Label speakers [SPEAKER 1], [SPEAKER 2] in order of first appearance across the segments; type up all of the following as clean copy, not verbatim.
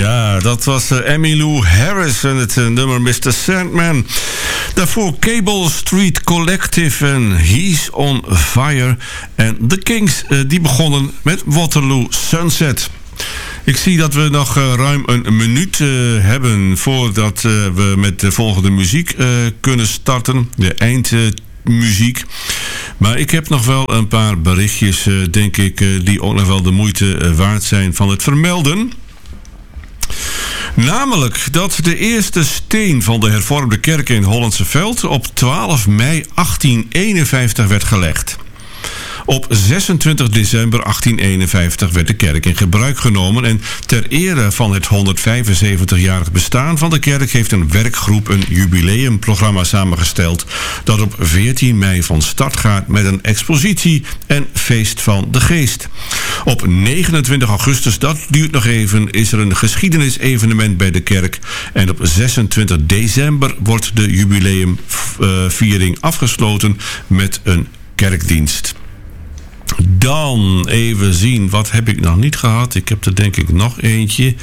[SPEAKER 1] Ja, dat was Emmylou Harris en het nummer Mr. Sandman. Daarvoor Cable Street Collective en He's on Fire. En The Kings, die begonnen met Waterloo Sunset. Ik zie dat we nog ruim een minuut hebben voordat we met de volgende muziek kunnen starten. De eindmuziek. Maar ik heb nog wel een paar berichtjes, denk ik, die ook nog wel de moeite waard zijn van het vermelden. Namelijk dat de eerste steen van de hervormde kerk in Hollandse Veld op 12 mei 1851 werd gelegd. Op 26 december 1851 werd de kerk in gebruik genomen en ter ere van het 175-jarig bestaan van de kerk heeft een werkgroep een jubileumprogramma samengesteld dat op 14 mei van start gaat met een expositie en feest van de geest. Op 29 augustus, dat duurt nog even, is er een geschiedenisevenement bij de kerk en op 26 december wordt de jubileumviering afgesloten met een kerkdienst. Dan even zien, wat heb ik nog niet gehad? Ik heb er denk ik nog eentje.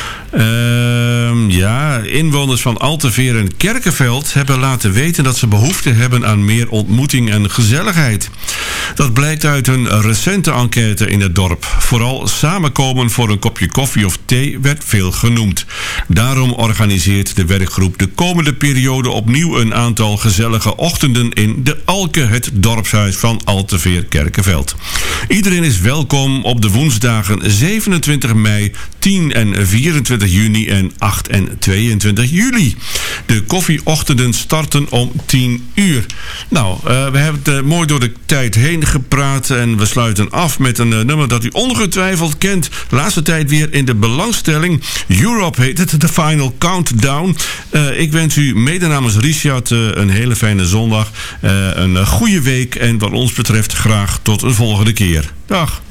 [SPEAKER 1] Inwoners van Alteveer en Kerkenveld hebben laten weten dat ze behoefte hebben aan meer ontmoeting en gezelligheid. Dat blijkt uit een recente enquête in het dorp. Vooral samenkomen voor een kopje koffie of thee werd veel genoemd. Daarom organiseert de werkgroep de komende periode opnieuw een aantal gezellige ochtenden in de Alke, het dorpshuis van Alteveer Kerkenveld. Iedereen is welkom op de woensdagen 27 mei, 10 en 24 juni en 8 en 22 juli. De koffieochtenden starten om 10 uur. Nou, we hebben het mooi door de tijd heen gepraat en we sluiten af met een nummer dat u ongetwijfeld kent. De laatste tijd weer in de belangstelling. Europe heet het, The Final Countdown. Ik wens u mede namens Richard een hele fijne zondag, een goede week en wat ons betreft graag tot een volgende keer. Dag.